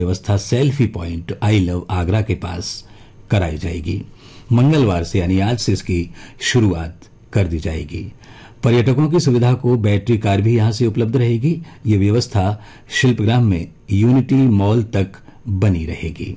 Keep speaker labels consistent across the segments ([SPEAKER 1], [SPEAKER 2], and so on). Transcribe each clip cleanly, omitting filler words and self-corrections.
[SPEAKER 1] व्यवस्था selfie point I love Agra के पास कराई जाएगी। मंगलवार से यानी आज से इसकी शुरुआत कर दी जाएगी। पर्यटकों की सुविधा को बैटरी कार भी यहां से उपलब्ध रहेगी। ये व्यवस्था शिल्पग्राम में यूनिटी मॉल तक बनी रहेगी।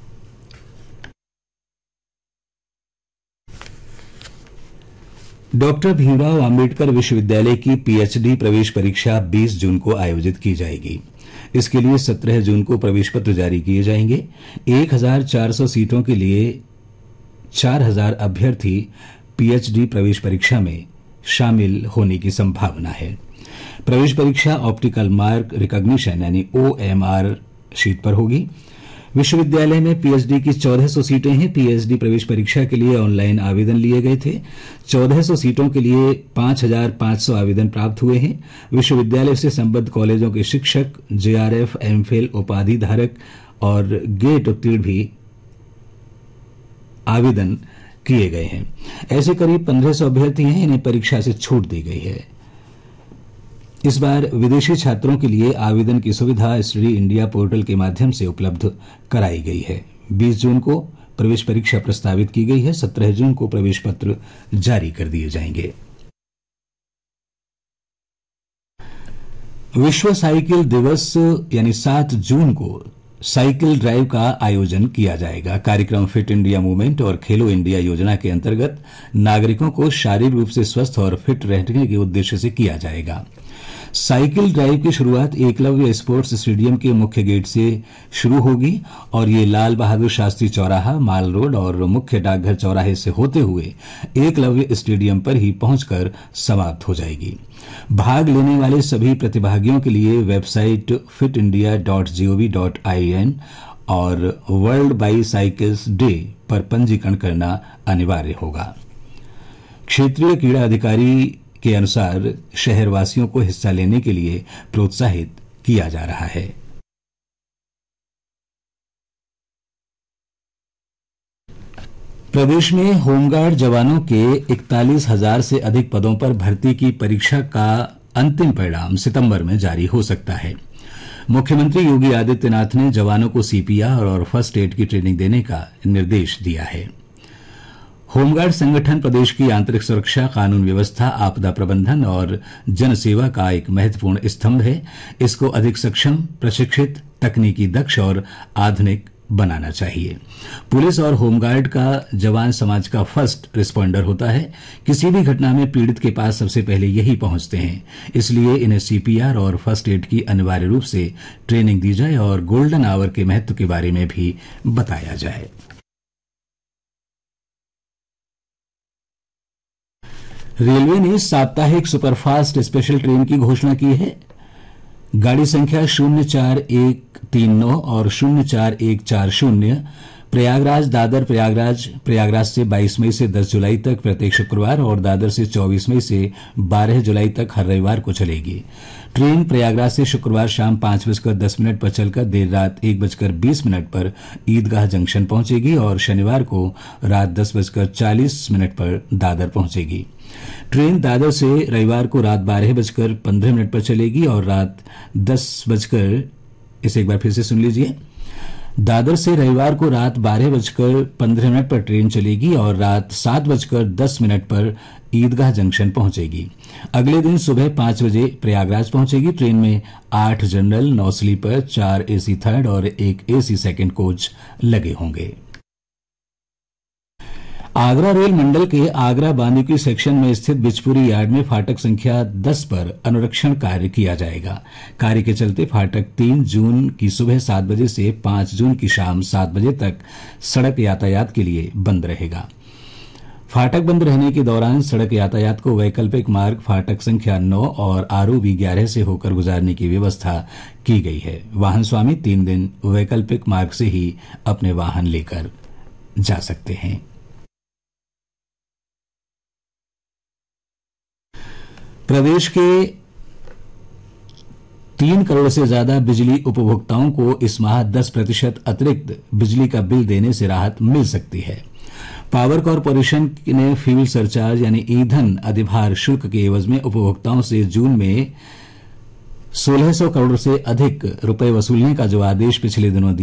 [SPEAKER 1] डॉक्टर भीमराव अंबेडकर विश्वविद्यालय की पीएचडी प्रवेश परीक्षा 20 जून को आयोजित की जाएगी। इसके लिए 17 जून को प्रवेश पत्र जारी किए जाएंगे। 1400 सीटों के लिए 4000 अभ्यर्थी पीएचडी प्रवेश परीक्षा में शामिल होने की संभावना है। प्रवेश परीक्षा ऑप्टिकल मार्क रिकॉग्निशन यानी ओएमआर शीट पर होगी। विश्वविद्यालय में पीएचडी की 1400 सीटें हैं। पीएचडी प्रवेश परीक्षा के लिए ऑनलाइन आवेदन लिए गए थे। 1400 सीटों के लिए 5500 आवेदन प्राप्त हुए हैं। विश्वविद्यालय से संबद्ध कॉलेजों के शिक्षक, जेआरएफ, एमफिल उपाधि धारक और गेट उत्तीर्ण भी आवेदन किए गए हैं। ऐसे करीब 1500 अभ्यर्थी हैं। इन्हें परीक्षा से छूट दी गई है। इस बार विदेशी छात्रों के लिए आवेदन की सुविधा स्टडी इंडिया पोर्टल के माध्यम से उपलब्ध कराई गई है। 20 जून को प्रवेश परीक्षा प्रस्तावित की गई है। 17 जून को प्रवेश पत्र जारी कर दिए जाएंगे। विश्व साइकिल दिवस यानी 7 जून को साइकिल ड्राइव का आयोजन किया जाएगा। कार्यक्रम फिट इंडिया मूवमेंट और खेलो इंडिया योजना के अंतर्गत नागरिकों को शारीरिक रूप से स्वस्थ और फिट रहने के उद्देश्य से किया जाएगा। साइकिल ड्राइव की शुरुआत एकलव्य स्पोर्ट्स स्टेडियम के मुख्य गेट से शुरू होगी और ये लाल बहादुर शास्त्री चौराहा, माल रोड और मुख्य डाकघर चौराहे से होते हुए एकलव्य स्टेडियम पर ही पहुंचकर समाप्त हो जाएगी। भाग लेने वाले सभी प्रतिभागियों के लिए वेबसाइट fitindia.gov.in और वर्ल्ड बाईसाइकिल्स डे पर पंजीकरण करना अनिवार्य होगा। क्षेत्रीय क्रीड़ा अधिकारी के अनुसार शहरवासियों को हिस्सा लेने के लिए प्रोत्साहित किया जा रहा है। प्रदेश में होमगार्ड जवानों के 41,000 से अधिक पदों पर भर्ती की परीक्षा का अंतिम परिणाम सितंबर में जारी हो सकता है। मुख्यमंत्री योगी आदित्यनाथ ने जवानों को सीपीआर और फर्स्ट एड की ट्रेनिंग देने का निर्देश दिया है। होमगार्ड संगठन प्रदेश की आंतरिक सुरक्षा, कानून व्यवस्था, आपदा प्रबंधन और जनसेवा का एक महत्वपूर्ण स्तंभ है। इसको अधिक सक्षम, प्रशिक्षित, तकनीकी दक्ष और आधुनिक बनाना चाहिए। पुलिस और होमगार्ड का जवान समाज का फर्स्ट रिस्पॉन्डर होता है। किसी भी घटना में पीड़ित के पास सबसे पहले यही पहुंचते हैं। इसलिए इन्हें सीपीआर और फर्स्ट एड की अनिवार्य रूप से ट्रेनिंग दी जाए और गोल्डन आवर के महत्व के बारे में भी बताया जाए। रेलवे ने साप्ताहिक सुपरफास्ट स्पेशल ट्रेन की घोषणा की है। गाड़ी संख्या 04139 और 04140 प्रयागराज दादर प्रयागराज से 22 मई से 10 जुलाई तक प्रत्येक शुक्रवार और दादर से 24 मई से 12 जुलाई तक हर रविवार को चलेगी। ट्रेन प्रयागराज से शुक्रवार शाम 5:10 पर चलकर देर रात 1:20 पर ईदगाह जंक्शन पहुंचेगी और शनिवार को रात 10:40 पर दादर पहुंचेगी। ट्रेन दादर से रविवार को रात 12:15 पर चलेगी और रात 10 इसे एक बार फिर से सुन लीजिए। दादर से रविवार को रात 12:15 पर ट्रेन चलेगी और रात 7:10 पर ईदगाह जंक्शन पहुंचेगी। अगले दिन सुबह 5 बजे प्रयागराज पहुंचेगी। ट्रेन में 8 जनरल, 9 स्लीपर, 4 एसी थर्ड और 1 एसी सेकंड कोच लगे होंगे। आगरा रेल मंडल के आगरा बांदीकुई सेक्शन में स्थित बिचपुरी यार्ड में फाटक संख्या 10 पर अनुरक्षण कार्य किया जाएगा। कार्य के चलते फाटक 3 जून की सुबह 7 बजे से 5 जून की शाम 7 बजे तक सड़क यातायात के लिए बंद रहेगा। फाटक बंद रहने के दौरान सड़क यातायात को वैकल्पिक मार्ग फाटक संख्या 9 और आरओबी 11 से होकर गुजारने की व्यवस्था की गई है। वाहन स्वामी 3 दिन वैकल्पिक मार्ग से ही अपने वाहन लेकर जा सकते हैं। प्रदेश के 3 करोड़ से ज्यादा बिजली उपभोक्ताओं को इस माह 10% अतिरिक्त बिजली का बिल देने से राहत मिल सकती है। पावर कॉरपोरेशन ने फ्यूल सरचार्ज यानी ईंधन अधिभार शुल्क के एवज में उपभोक्ताओं से जून में 1600 करोड़ से अधिक रुपए वसूलने का जो आदेश पिछले दिनों